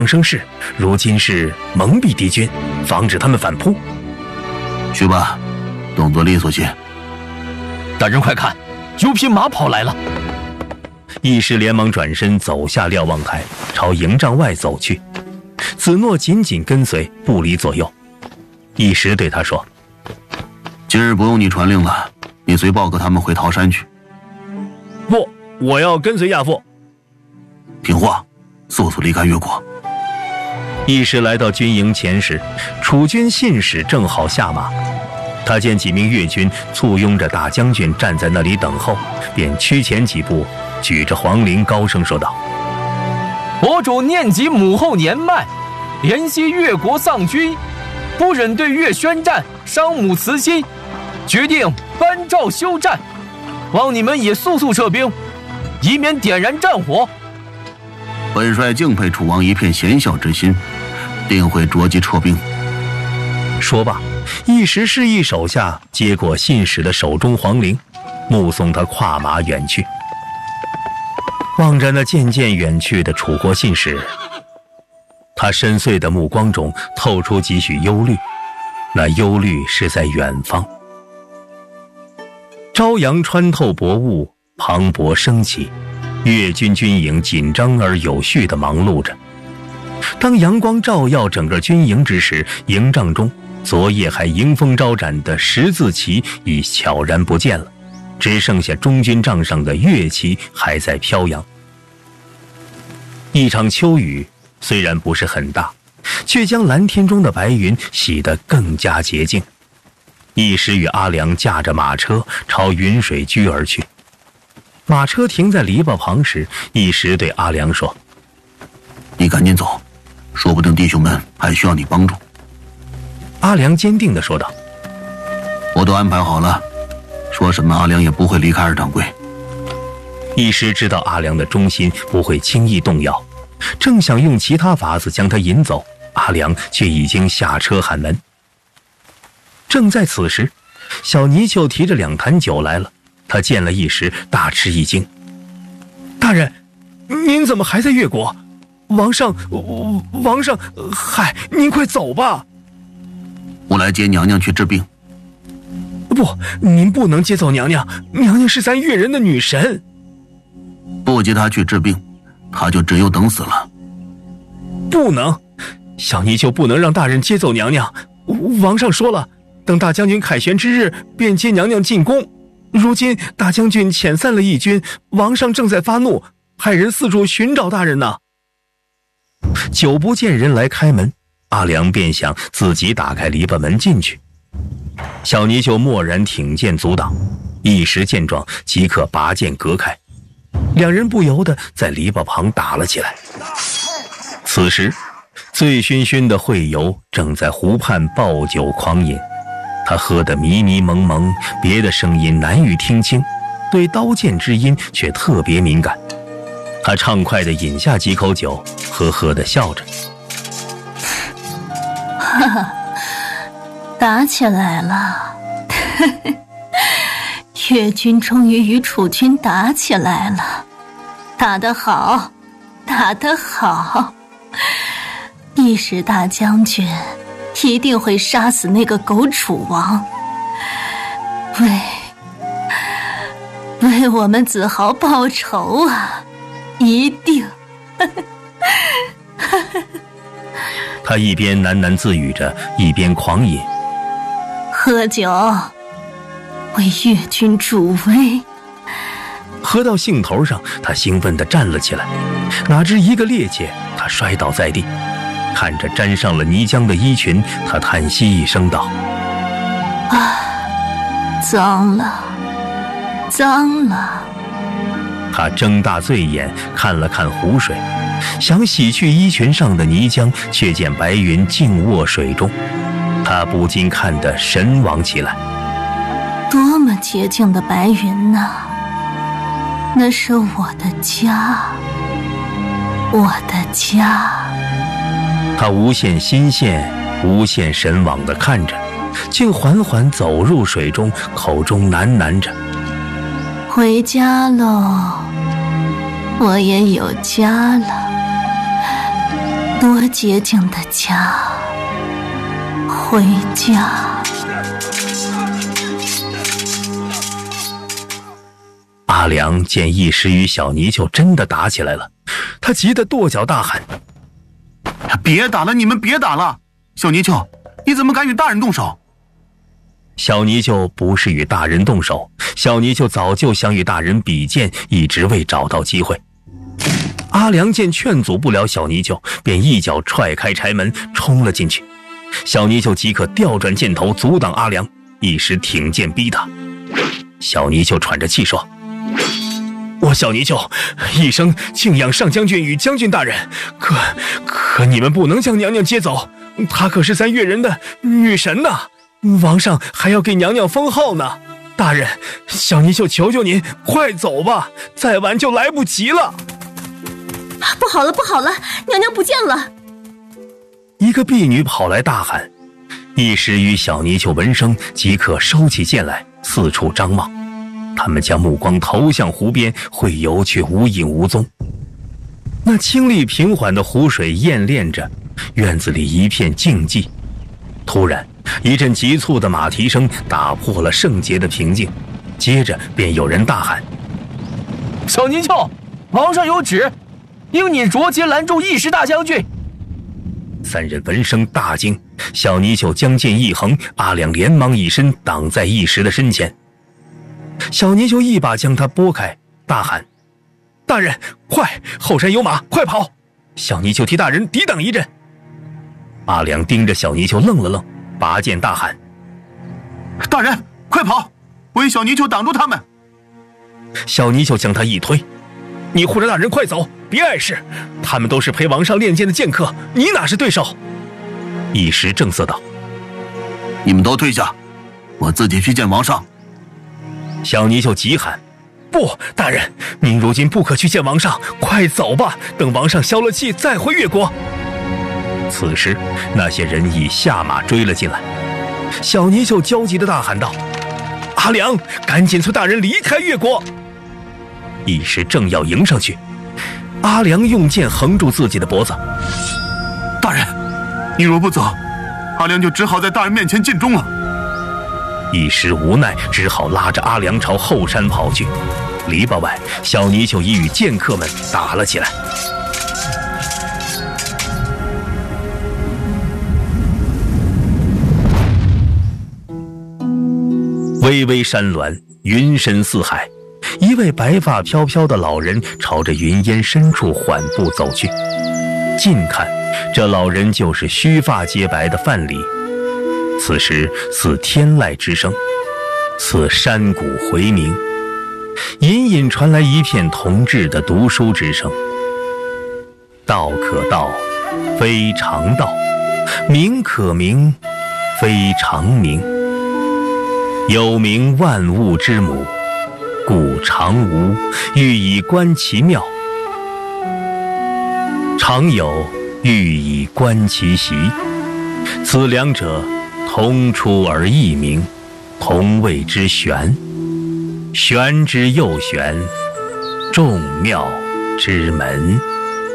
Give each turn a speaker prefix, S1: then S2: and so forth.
S1: 生事，如今是蒙蔽敌军，防止他们反扑。
S2: 去吧，动作利索些。
S3: 大人快看，有匹马跑来了。
S1: 义师连忙转身走下瞭望台，朝营帐外走去。子诺紧紧跟随，不离左右。义师对他说：
S2: 今日不用你传令了，你随豹哥他们回桃山去。
S1: 不，我要跟随亚父。
S2: 听话，速速离开越国。
S1: 义师来到军营前时，楚军信使正好下马。他见几名越军簇拥着大将军站在那里等候，便趋前几步，举着黄绫高声说道：
S3: 伯主念及母后年迈，怜惜越国丧君，不忍对越宣战，伤母慈心，决定颁诏休战，望你们也速速撤兵，以免点燃战火。
S2: 本帅敬佩楚王一片贤孝之心，定会着急撤兵。
S1: 说罢，一时示意手下接过信使的手中黄绫，目送他跨马远去。望着那渐渐远去的楚国信使，他深邃的目光中透出几许忧虑，那忧虑是在远方。朝阳穿透薄雾，磅礴升起，越军军营紧张而有序地忙碌着。当阳光照耀整个军营之时，营帐中昨夜还迎风招展的十字旗已悄然不见了，只剩下中军帐上的越旗还在飘扬。一场秋雨虽然不是很大，却将蓝天中的白云洗得更加洁净。义师与阿良驾着马车朝云水居而去。马车停在篱笆旁时，义师对阿良说：
S2: 你赶紧走，说不定弟兄们还需要你帮助。
S1: 阿良坚定地说道：
S2: 我都安排好了，说什么阿良也不会离开二掌柜。
S1: 义师知道阿良的忠心不会轻易动摇，正想用其他法子将他引走，阿良却已经下车喊门。正在此时，小泥鳅提着2坛酒来了，他见了义师，大吃一惊：大人，您怎么还在越国？王上，嗨，您快走吧。
S2: 我来接娘娘去治病。
S1: 不，您不能接走娘娘，娘娘是咱越人的女神。
S2: 不接她去治病，她就只有等死了。
S1: 不能，小泥鳅不能让大人接走娘娘。王上说了，等大将军凯旋之日，便接娘娘进宫。如今大将军遣散了义军，王上正在发怒，派人四处寻找大人呢。久不见人来开门，阿良便想自己打开篱笆门进去。小泥鳅蓦然挺剑阻挡，一时见状即刻拔剑隔开，两人不由得在篱笆旁打了起来。此时醉醺醺的惠游正在湖畔抱酒狂饮，他喝得迷迷蒙蒙，别的声音难以听清，对刀剑之音却特别敏感。他畅快地饮下几口酒，呵呵地笑着。
S4: 哈哈，打起来了！越军终于与楚军打起来了，打得好，打得好！义师大将军一定会杀死那个狗楚王，为我们子豪报仇啊！一定！
S1: 他一边喃喃自语着，一边狂饮。
S4: 喝酒，为越军助威。
S1: 喝到兴头上，他兴奋地站了起来，哪知一个趔趄，他摔倒在地。看着沾上了泥浆的衣裙，他叹息一声道：
S4: 啊，脏了，脏了。
S1: 他睁大醉眼看了看湖水，想洗去衣裙上的泥浆，却见白云静卧水中，他不禁看得神往起来。
S4: 多么洁净的白云啊！那是我的家，我的家。
S1: 他无限心羡，无限神往地看着，竟缓缓走入水中，口中喃喃着：
S4: 回家喽，我也有家了。 多洁净的家，回家。
S1: 阿良见一时与小泥鳅真的打起来了，他急得跺脚大喊：
S2: 别打了，你们别打了！小泥鳅，你怎么敢与大人动手？
S1: 小泥鳅不是与大人动手，小泥鳅早就想与大人比剑，一直未找到机会。阿良见劝阻不了小泥鳅，便一脚踹开柴门冲了进去。小泥鳅即刻调转箭头阻挡阿良，一时挺剑逼他。小泥鳅喘着气说：我小泥鳅一生敬仰上将军与将军大人，可你们不能将娘娘接走，她可是咱越人的女神呐，王上还要给娘娘封号呢。大人，小泥鳅求求您快走吧，再晚就来不及了。
S4: 不好了不好了，娘娘不见了！
S1: 一个婢女跑来大喊，一时与小泥鳅闻声即刻收起剑来，四处张望。他们将目光投向湖边，会游却无影无踪。那清丽平缓的湖水潋滟着，院子里一片静寂。突然一阵急促的马蹄声打破了圣洁的平静，接着便有人大喊：
S3: 小泥鳅，王上有旨，应你着节拦住义时大将军。
S1: 三人闻声大惊，小泥鳅将剑一横，阿良连忙一身挡在义时的身前。小泥鳅一把将他拨开，大喊：大人快，后山有马，快跑！小泥鳅替大人抵挡一阵。阿良盯着小泥鳅愣了愣，拔剑大喊：
S2: 大人快跑，为小泥鳅挡住他们！
S1: 小泥鳅将他一推：你护着大人快走，别碍事，他们都是陪王上练剑的剑客，你哪是对手？一时正色道：
S2: 你们都退下，我自己去见王上。
S1: 小泥鳅急喊：不，大人，您如今不可去见王上，快走吧，等王上消了气再回越国。此时那些人已下马追了进来，小泥鳅焦急地大喊道：阿良，赶紧催大人离开越国！一时正要迎上去，阿良用剑横住自己的脖子：
S2: 大人，你若不走，阿良就只好在大人面前尽忠了。
S1: 一时无奈，只好拉着阿良朝后山跑去。篱笆外，小泥鳅已与剑客们打了起来。巍巍山峦，云深似海，一位白发飘飘的老人朝着云烟深处缓步走去。近看，这老人就是须发皆白的范蠡。此时似天籁之声，似山谷回鸣，隐隐传来一片同志的读书之声。道可道，非常道；名可名，非常名。有名万物之母，故常无，欲以观其妙；常有，欲以观其习。此两者，同出而异名，同谓之玄。玄之又玄，众妙之门。